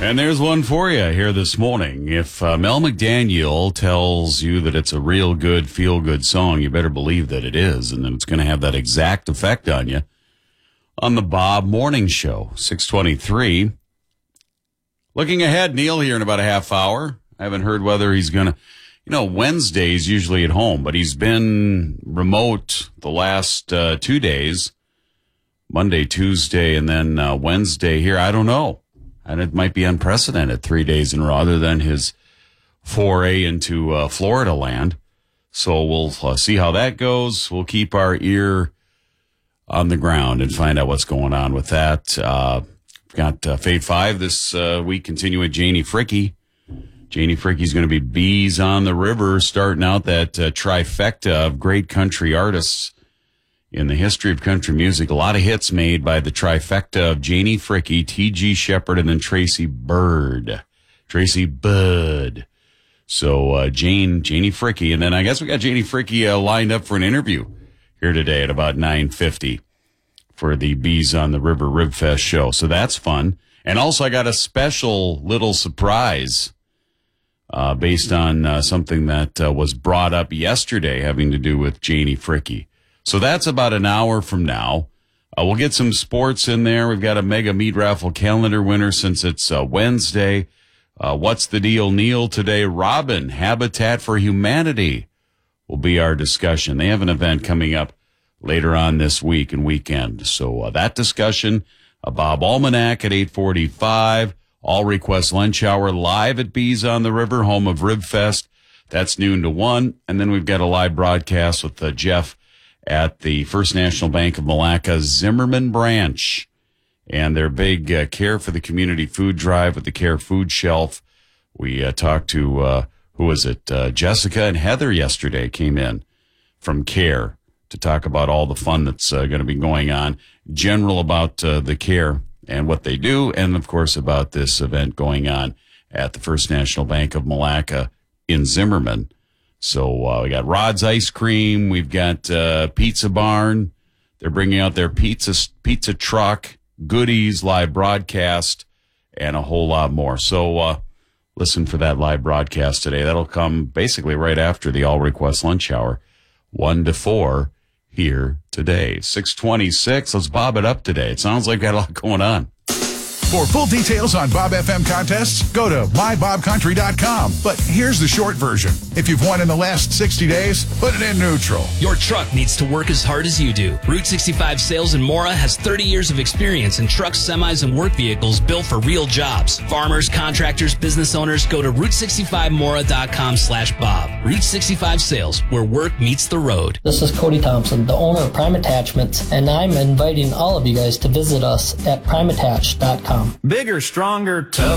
And there's one for you here this morning. If Mel McDaniel tells you that it's a real good, feel-good song, you better believe that it is, and then it's going to have that exact effect on you. On the Bob Morning Show, 6:23. Looking ahead, Neil, here in about a half hour. I haven't heard whether he's going to, Wednesday's usually at home, but he's been remote the last 2 days, Monday, Tuesday, and then Wednesday here. I don't know. And it might be unprecedented 3 days in a row, other than his foray into Florida land. So we'll see how that goes. We'll keep our ear on the ground and find out what's going on with that. We've got Fade 5 this week, continue with Janie Fricke. Janie Fricke's going to be Bees on the River, starting out that trifecta of great country artists in the history of country music. A lot of hits made by the trifecta of Janie Fricke, T.G. Shepherd, and then Tracy Byrd. So Janie Fricke, and then I guess we got Janie Fricke lined up for an interview here today at about 9:50 for the Bees on the River Ribfest show. So that's fun. And also I got a special little surprise based on something that was brought up yesterday having to do with Janie Fricke. So that's about an hour from now. We'll get some sports in there. We've got a mega meat raffle calendar winner since it's Wednesday. What's the deal, Neil? Today, Robin, Habitat for Humanity will be our discussion. They have an event coming up later on this week and weekend. So that discussion, Bob Almanac at 8:45, all request lunch hour live at Bees on the River, home of Ribfest. That's noon to 1. And then we've got a live broadcast with Jeff at the First National Bank of Malacca Zimmerman branch and their big Care for the Community food drive with the Care Food Shelf. We talked to, Jessica and Heather yesterday came in from Care to talk about all the fun that's going to be going on, general about the Care and what they do, and, of course, about this event going on at the First National Bank of Malacca in Zimmerman. So we got Rod's Ice Cream. We've got Pizza Barn. They're bringing out their pizza truck, goodies, live broadcast, and a whole lot more. So listen for that live broadcast today. That'll come basically right after the all-request lunch hour, 1 to 4 here today. 6:26. Let's bob it up today. It sounds like we got a lot going on. For full details on Bob FM contests, go to mybobcountry.com. But here's the short version. If you've won in the last 60 days, put it in neutral. Your truck needs to work as hard as you do. Route 65 Sales in Mora has 30 years of experience in trucks, semis, and work vehicles built for real jobs. Farmers, contractors, business owners, go to Route65Mora.com/Bob. Route 65 Sales, where work meets the road. This is Cody Thompson, the owner of Prime Attachments, and I'm inviting all of you guys to visit us at primeattach.com. Bigger, stronger, tougher.